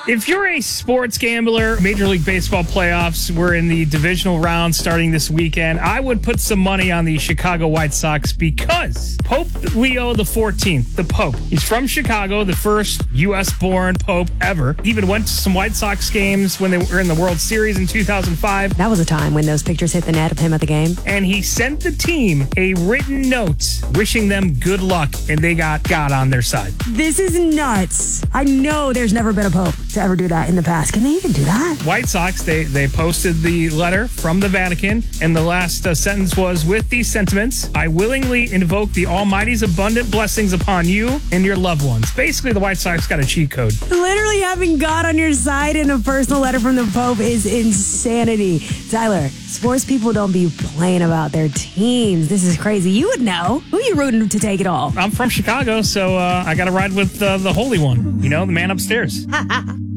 If you're a sports gambler, Major League Baseball playoffs, we're in the divisional round starting this weekend. I would put some money on the Chicago White Sox because Pope Leo XIV, the Pope, he's from Chicago, the first U.S.-born Pope ever. He even went to some White Sox games when they were in the World Series in 2005. That was a time when those pictures hit the net of him at the game. And he sent the team a written note wishing them good luck, and they got God on their side. This is nuts. I know there's never been a Pope to ever do that in the past. Can they even do that? White Sox, they posted the letter from the Vatican, and the last sentence was, with these sentiments, I willingly invoke the Almighty's abundant blessings upon you and your loved ones. Basically, the White Sox got a cheat code. Literally having God on your side in a personal letter from the Pope is insanity. Tyler, sports people don't be playing about their teams. This is crazy. You would know. Who are you rooting to take it all? I'm from Chicago, so I got to ride with the Holy One, the man upstairs.